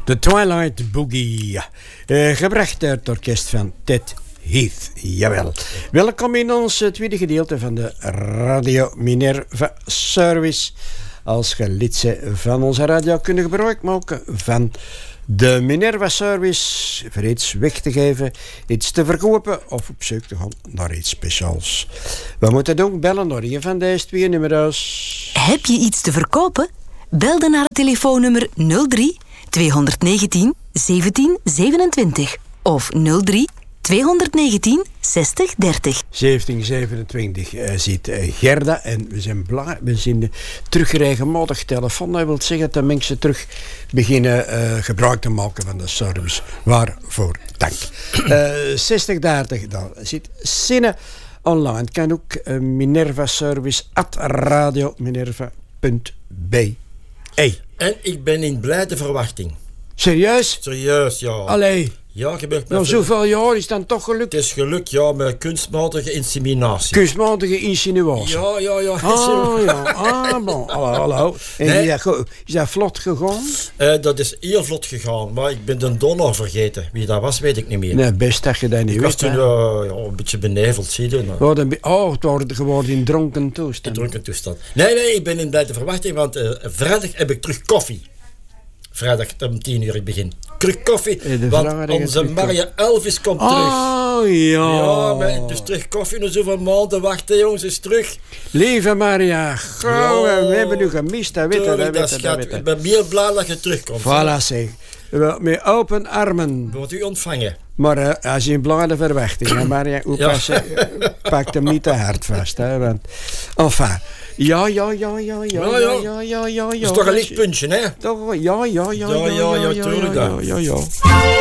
The Twilight Boogie. Gebracht uit het orkest van Ted Heath. Jawel. Welkom in ons tweede gedeelte van de Radio Minerva Service. Als je lid bent van onze radio kun je gebruik maken van de Minerva Service voor iets weg te geven, iets te verkopen of op zoek te gaan naar iets speciaals. We moeten doen bellen naar een van deze twee nummers. Heb je iets te verkopen? Bel dan naar het telefoonnummer 03 219 17 27 of 03 219 60 30. 1727 ziet Gerda en we zijn blij. We zien terug regelmatig telefoon. Dat wil zeggen dat mensen terug beginnen gebruik te maken van de service. Waarvoor dank. 60 30, daar zit Sinne online. Kan ook Minerva Service @radiominerva.be. En ik ben in blijde verwachting. Serieus? Serieus, ja. Allee. Ja, gebeurt Nou, zoveel jaar is dan toch gelukt. Het is gelukt, ja, met kunstmatige inseminatie. Kunstmatige insinuatie. Ja. Ah, ja. Ah, bon. Hallo. En Nee. is dat vlot gegaan? Dat is heel vlot gegaan, maar ik ben de donor vergeten. Wie dat was, weet ik niet meer. Nee, best dat je dat niet Ik was weet. toen een beetje beneveld, zie je. Het wordt geworden in dronken toestand. In dronken toestand. Nee, ik ben in blijde verwachting, want vrijdag heb ik terug koffie. Vrijdag om 10:00 ik begin. Terug koffie, want onze Maria Elvis komt terug. Oh, ja. Ja, maar dus terug koffie, nog zoveel maanden wachten, jongens, is terug. Lieve Maria, gauw, Ja. we hebben u gemist, dat weet je. Ik ben heel blij dat je terugkomt. Voilà, zeg. Met open armen. Wordt u ontvangen. Maar als je in blijde verwachting, Maria, oppassen, pak hem niet te hard vast. Hè, want, enfin, ja. Dat is toch een lichtpuntje, hè? Toch, ja, tuurlijk dan. ja.